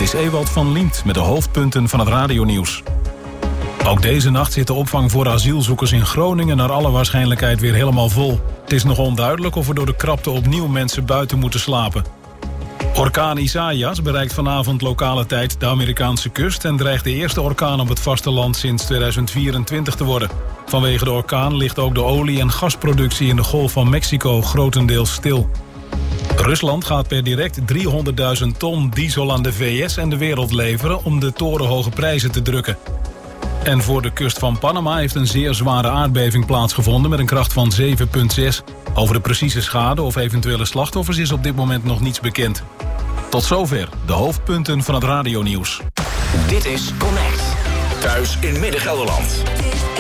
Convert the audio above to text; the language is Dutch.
Dit is Ewald van Liemt met de hoofdpunten van het radionieuws. Ook deze nacht zit de opvang voor asielzoekers in Groningen naar alle waarschijnlijkheid weer helemaal vol. Het is nog onduidelijk of er door de krapte opnieuw mensen buiten moeten slapen. Orkaan Isaias bereikt vanavond lokale tijd de Amerikaanse kust en dreigt de eerste orkaan op het vasteland sinds 2024 te worden. Vanwege de orkaan ligt ook de olie- en gasproductie in de Golf van Mexico grotendeels stil. Rusland gaat per direct 300.000 ton diesel aan de VS en de wereld leveren om de torenhoge prijzen te drukken. En voor de kust van Panama heeft een zeer zware aardbeving plaatsgevonden met een kracht van 7,6. Over de precieze schade of eventuele slachtoffers is op dit moment nog niets bekend. Tot zover de hoofdpunten van het radionieuws. Dit is Connect. Thuis in Midden-Gelderland.